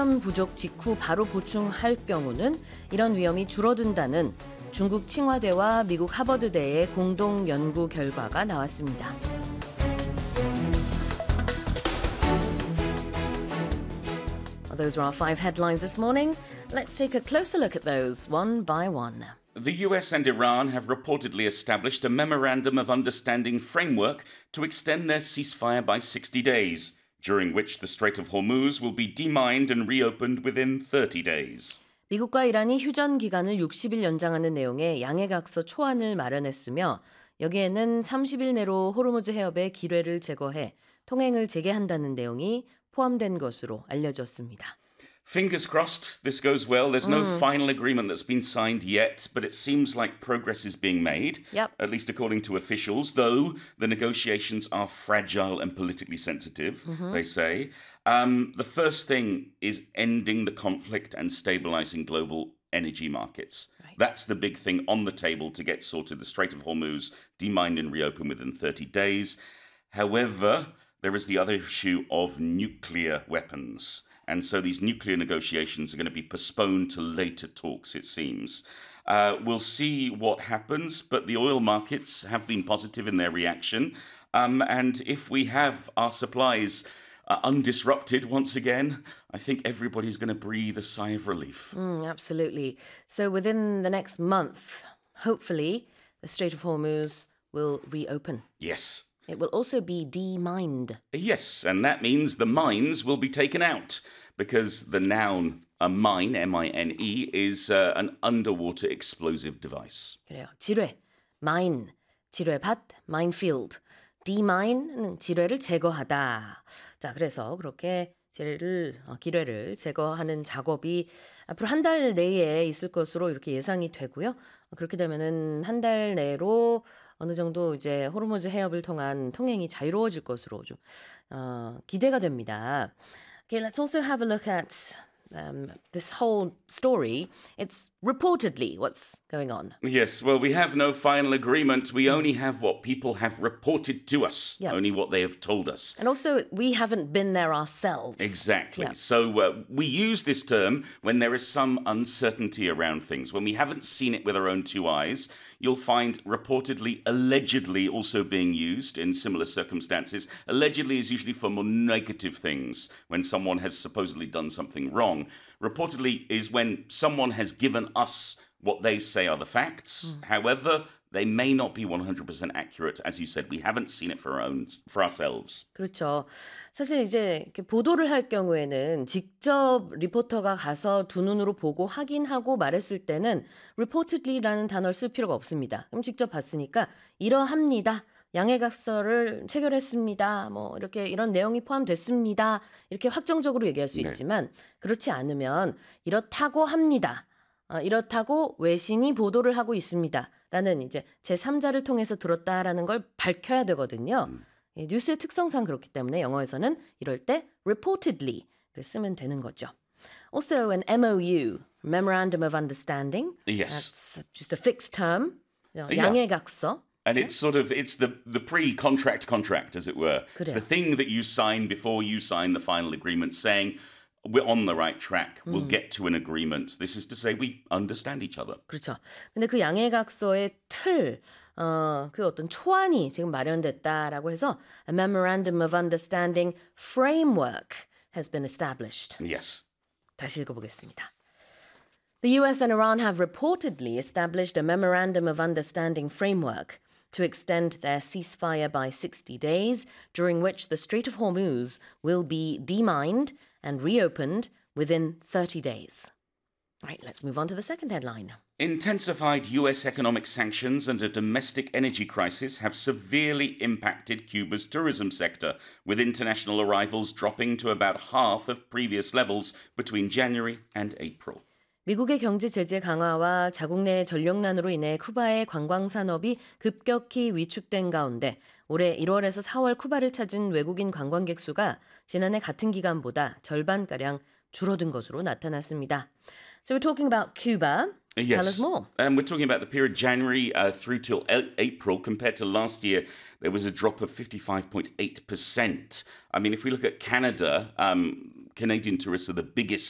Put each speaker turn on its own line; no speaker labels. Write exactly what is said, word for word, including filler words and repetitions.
수면 부족 직후 바로 보충할 경우는 이런 위험이 줄어든다는 중국 칭화대와 미국 하버드대의 공동 연구 결과가 나왔습니다. Well, those are our five headlines this morning. Let's take a closer look at those one by one.
The U S and Iran have reportedly established a memorandum of understanding framework to extend their ceasefire by sixty days, during which the Strait of Hormuz will be demined and reopened within thirty days.
미국과 이란이 휴전 기간을 육십 일 연장하는 내용의 양해각서 초안을 마련했으며 여기에는 삼십 일 내로 호르무즈 해협의 기뢰를 제거해 통행을 재개한다는 내용이 포함된 것으로 알려졌습니다.
Fingers crossed this goes well. There's no mm. final agreement that's been signed yet, but it seems like progress is being made,
yep.
at least according to officials, though the negotiations are fragile and politically sensitive, mm-hmm. they say. Um, the first thing is ending the conflict and stabilizing global energy markets. Right. That's the big thing on the table to get sorted. The Strait of Hormuz demined and reopened within thirty days. However, there is the other issue of nuclear weapons. And so these nuclear negotiations are going to be postponed to later talks, it seems. Uh, we'll see what happens, but the oil markets have been positive in their reaction. Um, and if we have our supplies uh, undisrupted once again, I think everybody's going to breathe a sigh of relief.
Mm, absolutely. So within the next month, hopefully, the Strait of Hormuz will reopen.
Yes.
It will also be demined.
Yes, and that means the mines will be taken out because the noun a mine, M I N E, is uh, an underwater explosive device.
그래요. 지뢰, mine, 지뢰밭, minefield. demine는 지뢰를 제거하다. 자, 그래서 그렇게 지뢰를, 어, 기뢰를 제거하는 작업이 앞으로 한 달 내에 있을 것으로 이렇게 예상이 되고요. 그렇게 되면은 한 달 내로 어느 정도 이제 호르무즈 해협을 통한 통행이 자유로워질 것으로 좀 어, 기대가 됩니다. Okay, let's also have a look at um, this whole story. It's reportedly what's going on.
Yes, well, we have no final agreement. We only have what people have reported to us,
yeah.
only what they have told us.
And also, we haven't been there ourselves.
Exactly.
Yeah.
So uh, we use this term when there is some uncertainty around things. When we haven't seen it with our own two eyes, you'll find reportedly, allegedly also being used in similar circumstances. Allegedly is usually for more negative things, when someone has supposedly done something wrong. Reportedly is when someone has given us what they say are the facts. Mm. However, they may not be one hundred percent accurate. As you said, we haven't seen it for our own, for ourselves.
그렇죠. 사실 이제 이렇게 보도를 할 경우에는 직접 리포터가 가서 두 눈으로 보고 확인하고 말했을 때는 reportedly라는 단어를 쓸 필요가 없습니다. 그럼 직접 봤으니까 이러합니다. 양해각서를 체결했습니다. 뭐 이렇게 이런 내용이 포함됐습니다. 이렇게 확정적으로 얘기할 수 있지만 네. 그렇지 않으면 이렇다고 합니다. 어, 이렇다고 외신이 보도를 하고 있습니다. 라는 이제 제삼자를 통해서 들었다라는 걸 밝혀야 되거든요. 음. 이 뉴스의 특성상 그렇기 때문에 영어에서는 이럴 때 reportedly를 쓰면 되는 거죠. Also an M O U, Memorandum of Understanding.
Yes.
That's just a fixed term. 양해각서.
And it's sort of, it's the, the pre-contract contract, as it were.
그래요.
It's the thing that you sign before you sign the final agreement saying, we're on the right track. We'll 음. get to an agreement. This is to say we understand each other.
그렇죠. 근데 그 양해각서의 틀, 어, 그 어떤 초안이 지금 마련됐다라고 해서 a memorandum of understanding framework has been established.
Yes.
다시 읽어보겠습니다. The U S and Iran have reportedly established a memorandum of understanding framework to extend their ceasefire by sixty days, during which the Strait of Hormuz will be demined and reopened within thirty days. Right, let's move on to the second headline.
Intensified U S economic sanctions and a domestic energy crisis have severely impacted Cuba's tourism sector, with international arrivals dropping to about half of previous levels between January and April.
미국의 경제 제재 강화와 자국 내 전력난으로 인해 쿠바의 관광 산업이 급격히 위축된 가운데 올해 일월에서 사월 쿠바를 찾은 외국인 관광객 수가 지난해 같은 기간보다 절반가량 줄어든 것으로 나타났습니다. So we're talking about Cuba.
Yes.
Tell us more.
Um, we're talking about the period January uh, through till April. Compared to last year, there was a drop of fifty-five point eight percent. I mean, if we look at Canada, um, Canadian tourists are the biggest